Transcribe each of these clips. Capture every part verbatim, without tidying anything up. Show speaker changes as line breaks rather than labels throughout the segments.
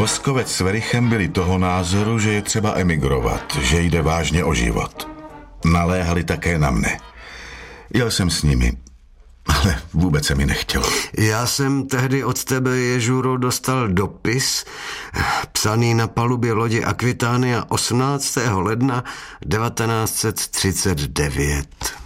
Voskovec s Werichem byli toho názoru, že je třeba emigrovat, že jde vážně o život. Naléhali také na mne. Jel jsem s nimi, ale vůbec se mi nechtělo.
Já jsem tehdy od tebe, Ježuro, dostal dopis, psaný na palubě lodi Aquitania osmnáctého ledna devatenáct set třicet devět.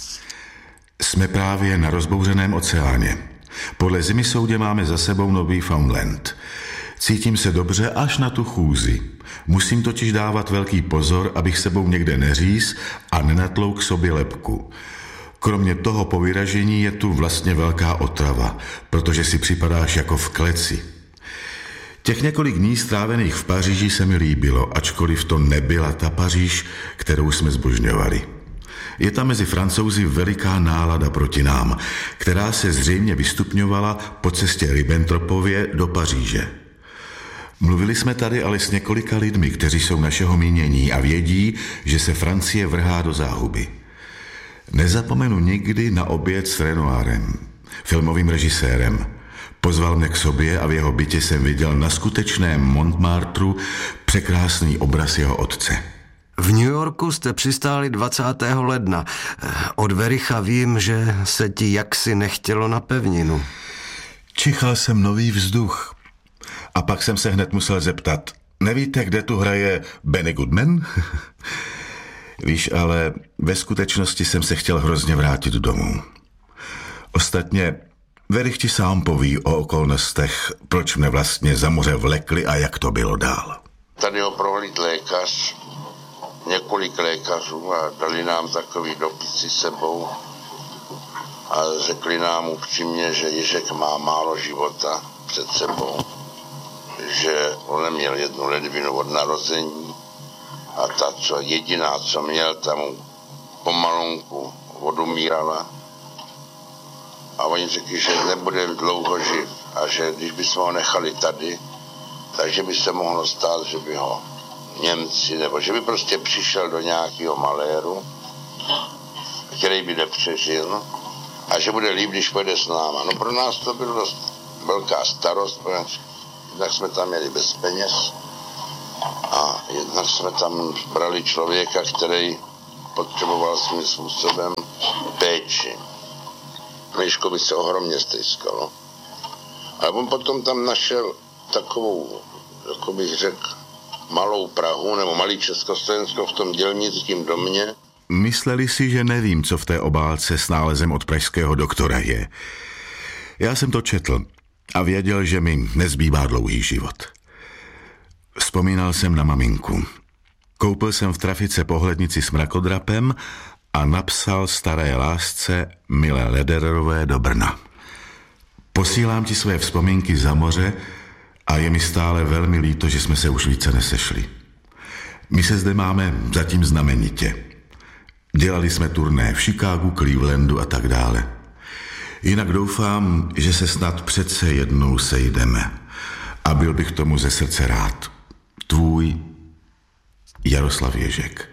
Jsme právě na rozbouřeném oceáně. Podle Zimisoudě máme za sebou Newfoundland. Cítím se dobře až na tu chůzi. Musím totiž dávat velký pozor, abych sebou někde neříz a nenatlouk sobě lebku. Kromě toho po vyražení je tu vlastně velká otrava, protože si připadáš jako v kleci. Těch několik dní strávených v Paříži se mi líbilo, ačkoliv to nebyla ta Paříž, kterou jsme zbožňovali. Je tam mezi Francouzi veliká nálada proti nám, která se zřejmě vystupňovala po cestě Ribbentropově do Paříže. Mluvili jsme tady ale s několika lidmi, kteří jsou našeho mínění a vědí, že se Francie vrhá do záhuby. Nezapomenu nikdy na oběd s Renoirem, filmovým režisérem. Pozval mě k sobě a v jeho bytě jsem viděl na skutečném Montmartru překrásný obraz jeho otce.
V New Yorku jste přistáli dvacátého ledna. Od Wericha vím, že se ti jaksi nechtělo na pevninu.
Čichal jsem nový vzduch. A pak jsem se hned musel zeptat, nevíte, kde tu hraje Benny Goodman? Víš, ale ve skutečnosti jsem se chtěl hrozně vrátit domů. Ostatně Werich ti sám poví o okolnostech, proč mne vlastně za moře vlekli a jak to bylo dál.
Tady ho prohlíd lékař, několik lékařů a dali nám takový dopisy sebou a řekli nám upřímně, že Ježek má málo života před sebou, že on neměl jednu ledvinu od narození a ta, co jediná, co měl, tam pomalonku odumírala a oni řekli, že nebude dlouho živ a že když bychom ho nechali tady, takže by se mohlo stát, že by ho Němci, nebo že by prostě přišel do nějakého maléru, který by nepřežil a že bude líp, když pojede s náma. No pro nás to bylo dost velká starost, protože jednak jsme tam měli bez peněz a jednak jsme tam brali člověka, který potřeboval svým způsobem péči. Myško by se ohromně stejskalo. Ale on potom tam našel takovou, jako bych řekl, malou Prahu nebo malý Československo v tom dělnickém domě.
Mysleli si, že nevím, co v té obálce s nálezem od pražského doktora je. Já jsem to četl a věděl, že mi nezbývá dlouhý život. Vzpomínal jsem na maminku. Koupil jsem v trafice pohlednici s mrakodrapem a napsal staré lásce milé Ledererové do Brna. Posílám ti své vzpomínky za moře a je mi stále velmi líto, že jsme se už více nesešli. My se zde máme zatím znamenitě. Dělali jsme turné v Chicagu, Clevelandu a tak dále. Jinak doufám, že se snad přece jednou sejdeme. A byl bych tomu ze srdce rád. Tvůj Jaroslav Ježek.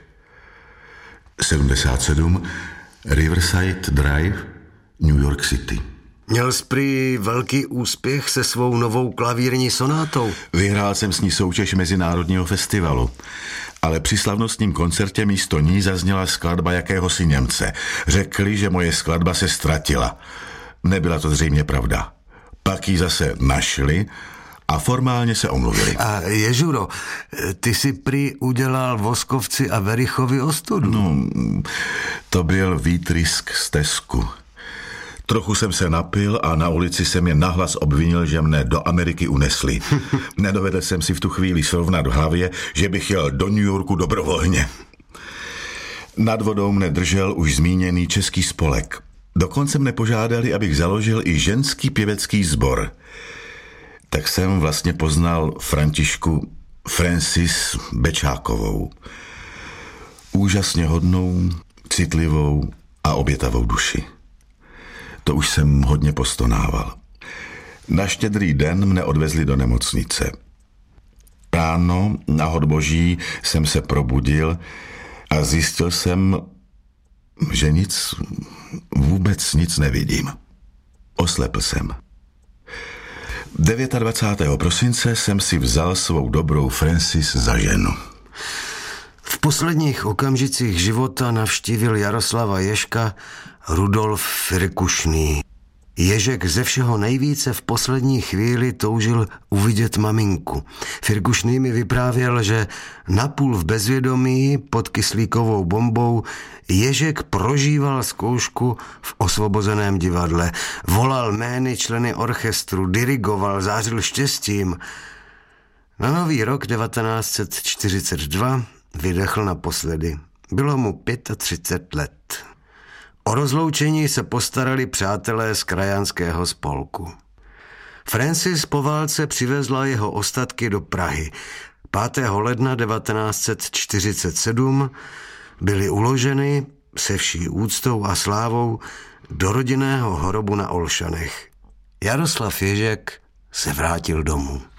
sedmdesát sedm Riverside Drive, New York City.
Měl jsi prý velký úspěch se svou novou klavírní sonátou.
Vyhrál jsem s ní soutěž Mezinárodního festivalu, ale při slavnostním koncertě místo ní zazněla skladba jakéhosi Němce. Řekli, že moje skladba se ztratila. Nebyla to zřejmě pravda. Pak ji zase našli a formálně se omluvili.
A Ježuro, ty si prý udělal Voskovci a Werichovi ostudu.
No, to byl výtrysk z Tesku. Trochu jsem se napil a na ulici jsem je nahlas obvinil, že mne do Ameriky unesli. Nedovedl jsem si v tu chvíli srovnat v hlavě, že bych jel do New Yorku dobrovolně. Nad vodou mne držel už zmíněný český spolek. Dokonce mne požádali, abych založil i ženský pěvecký sbor. Tak jsem vlastně poznal Františku Francis Bečákovou. Úžasně hodnou, citlivou a obětavou duši. To už jsem hodně postonával. Na Štědrý den mne odvezli do nemocnice. Ráno, nahod boží, jsem se probudil a zjistil jsem, že nic, vůbec nic nevidím. Oslepl jsem. dvacátého devátého prosince jsem si vzal svou dobrou Francis za ženu.
V posledních okamžicích života navštívil Jaroslava Ježka Rudolf Firkušný. Ježek ze všeho nejvíce v poslední chvíli toužil uvidět maminku. Firkušný mi vyprávěl, že napůl v bezvědomí pod kyslíkovou bombou Ježek prožíval zkoušku v Osvobozeném divadle. Volal jmény členy orchestru, dirigoval, zářil štěstím. Na nový rok devatenáct set čtyřicet dva vydechl naposledy. Bylo mu třicet pět let. O rozloučení se postarali přátelé z krajanského spolku. Francis po válce přivezla jeho ostatky do Prahy. pátého ledna devatenáct set čtyřicet sedm byly uloženy se vší úctou a slávou do rodinného hrobu na Olšanech. Jaroslav Ježek se vrátil domů.